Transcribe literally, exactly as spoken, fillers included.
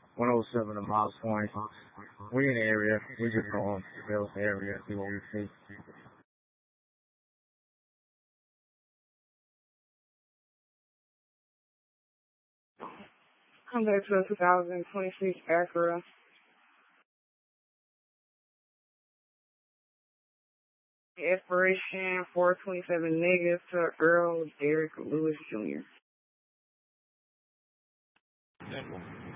one oh seven to Miles Point. We in the area. We just going to the area, see what we see. Come back to a two thousand twenty-six Acura. Expiration four twenty-seven negative to Earl Derek Lewis Junior Simple.